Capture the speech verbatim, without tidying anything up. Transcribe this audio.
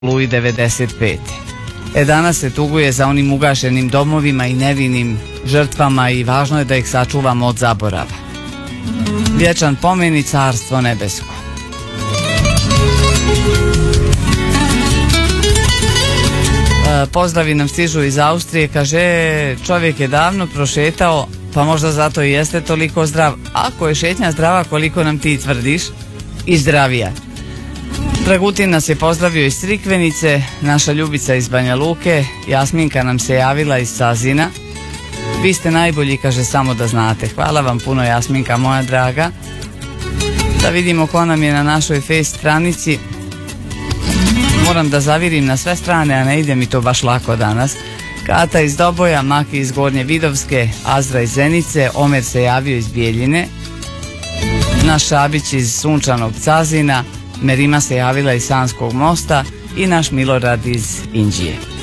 Oluji devedeset pete. E danas se tuguje za onim ugašenim domovima i nevinim žrtvama i važno je da ih sačuvamo od zaborava. Vječan pomen i carstvo nebesko. E, pozdravi nam stižu iz Austrije, kaže čovjek je davno prošetao, pa možda zato i jeste toliko zdrav. Ako je šetnja zdrava koliko nam ti tvrdiš, i zdravija. Dragutin nas je pozdravio iz Crikvenice, naša Ljubica iz Banja Luke, Jasminka nam se javila iz Sazina. Vi ste najbolji, kaže, samo da znate. Hvala vam puno, Jasminka moja draga. Da vidimo ko nam je na našoj face stranici. Moram da zavirim na sve strane, a ne ide mi to baš lako danas. Kata iz Doboja, Maki iz Gornje Vidovske, Azra iz Zenice, Omer se javio iz Bijeljine, naš Šabić iz Sunčanog Cazina, Merima se javila iz Sanskog mosta i naš Milorad iz Inđije.